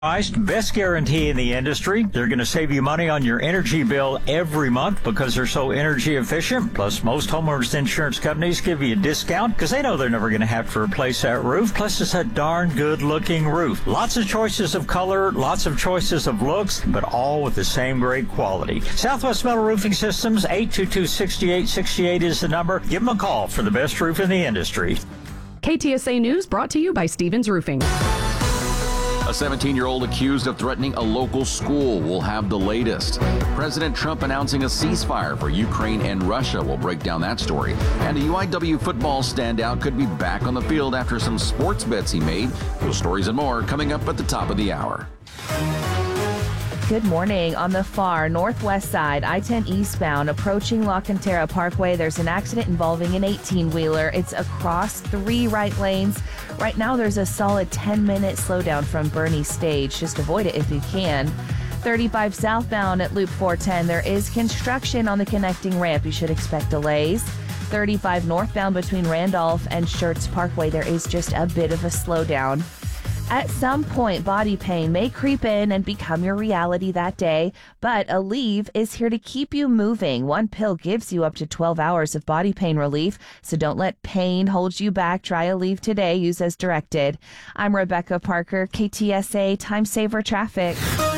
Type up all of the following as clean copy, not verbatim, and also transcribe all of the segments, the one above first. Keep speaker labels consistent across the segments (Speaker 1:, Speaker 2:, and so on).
Speaker 1: Best guarantee in the industry. They're going to save you money on your energy bill every month because they're so energy efficient. Plus, most homeowners insurance companies give you a discount because they know they're never going to have to replace that roof. Plus, it's a darn good looking roof. Lots of choices of color, lots of choices of looks, but all with the same great quality. Southwest Metal Roofing Systems, 822-6868 is the number. Give them a call for the best roof in the industry.
Speaker 2: KTSA News brought to you by Stevens Roofing.
Speaker 3: A 17-year-old accused of threatening a local school will have the latest. President Trump announcing a ceasefire for Ukraine and Russia. Will break down that story. And a UIW football standout could be back on the field after some sports bets he made. Those stories and more coming up at the top of the hour.
Speaker 4: Good morning. On the far northwest side, I-10 eastbound, approaching La Cantera Parkway, there's an accident involving an 18-wheeler. It's across 3 right lanes. Right now, there's a solid 10-minute slowdown from Bernie Stage. Just avoid it if you can. 35 southbound at Loop 410, there is construction on the connecting ramp. You should expect delays. 35 northbound between Randolph and Schertz Parkway, there is just a bit of a slowdown. At some point, body pain may creep in and become your reality that day, but Aleve is here to keep you moving. One pill gives you up to 12 hours of body pain relief, so don't let pain hold you back. Try Aleve today. Use as directed. I'm Rebecca Parker, KTSA Time Saver Traffic.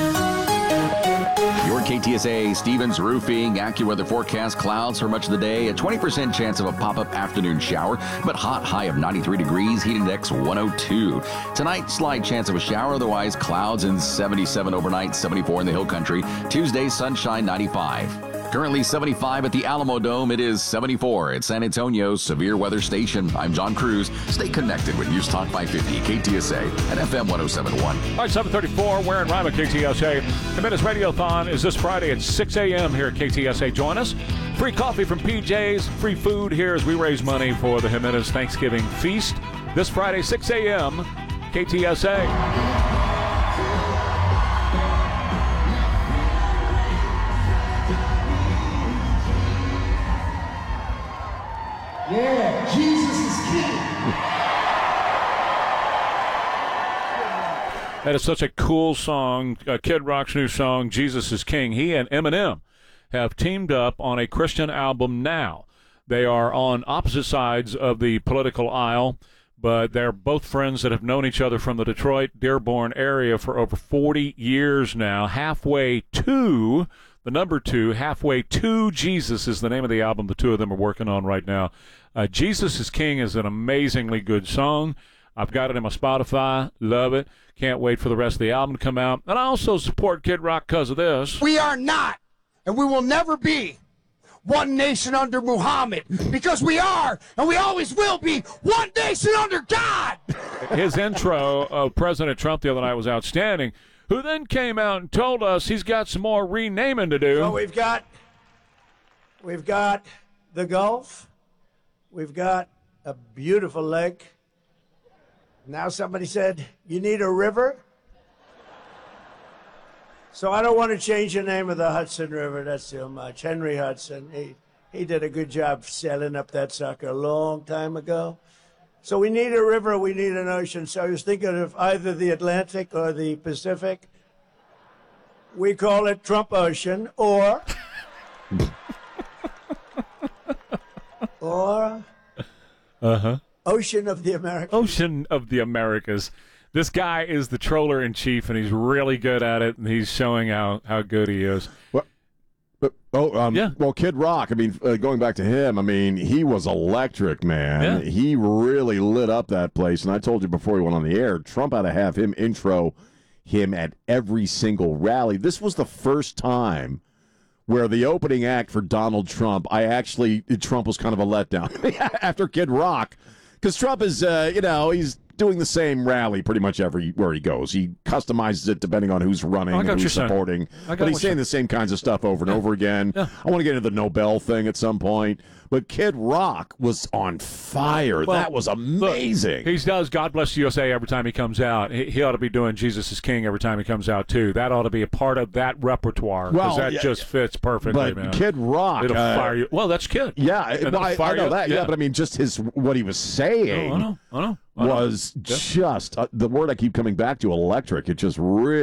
Speaker 3: Your KTSA Stevens Roofing AccuWeather forecast: clouds for much of the day, a 20% chance of a pop-up afternoon shower, but hot, high of 93 degrees, heat index 102. Tonight, slight chance of a shower, otherwise clouds and 77 overnight, 74 in the hill country. Tuesday, sunshine, 95. Currently 75 at the Alamo Dome. It is 74 at San Antonio's Severe Weather Station. I'm John Cruz. Stay connected with News Talk 550 KTSA and FM 107.1.
Speaker 5: All right, 7:34, Warren Ryman, KTSA. Jimenez Radiothon is this Friday at 6 a.m. here at KTSA. Join us. Free coffee from PJ's, free food here as we raise money for the Jimenez Thanksgiving Feast. This Friday, 6 a.m., KTSA.
Speaker 6: Yeah, Jesus is king.
Speaker 5: That is such a cool song. Kid Rock's new song, Jesus is King. He and Eminem have teamed up on a Christian album now. They are on opposite sides of the political aisle, but they're both friends that have known each other from the Detroit, Dearborn area for over 40 years now. Halfway to the number 2, Halfway to Jesus is the name of the album the two of them are working on right now. Jesus is King is an amazingly good song. I've got it in my Spotify. Love it. Can't wait for the rest of the album to come out. And I also support Kid Rock because of this.
Speaker 6: We are not, and we will never be, one nation under Muhammad, because we are, and we always will be, one nation under God.
Speaker 5: His intro of President Trump the other night was outstanding, who then came out and told us he's got some more renaming to do.
Speaker 6: So we've got the Gulf. We've got a beautiful lake. Now somebody said, you need a river? So I don't want to change the name of the Hudson River. That's too much. Henry Hudson, he did a good job sailing up that sucker a long time ago. So we need a river, we need an ocean. So I was thinking of either the Atlantic or the Pacific. We call it Trump Ocean, or Ocean of the Americas.
Speaker 5: Ocean of the Americas. This guy is the troller in chief, and he's really good at it, and he's showing how good he is.
Speaker 7: Well, Kid Rock, I mean, going back to him, I mean, he was electric, man.
Speaker 5: Yeah.
Speaker 7: He really lit up that place. And I told you before he went on the air, Trump had to have him intro him at every single rally. This was the first time where the opening act for Donald Trump, Trump was kind of a letdown after Kid Rock. Because Trump is, he's doing the same rally pretty much everywhere he goes. He customizes it depending on who's running and who's supporting. But he's saying the same kinds of stuff over and over again. Yeah. I want to get into the Nobel thing at some point. But Kid Rock was on fire. Well, that was amazing.
Speaker 5: Look, he does God Bless the USA every time he comes out. He ought to be doing Jesus is King every time he comes out, too. That ought to be a part of that repertoire, because that just fits perfectly, man.
Speaker 7: Kid Rock.
Speaker 5: It'll fire you. Well, that's Kid.
Speaker 7: Yeah, I know that. Yeah, but I mean, just what he was saying.
Speaker 5: I know.
Speaker 7: was just the word I keep coming back to, electric. It just really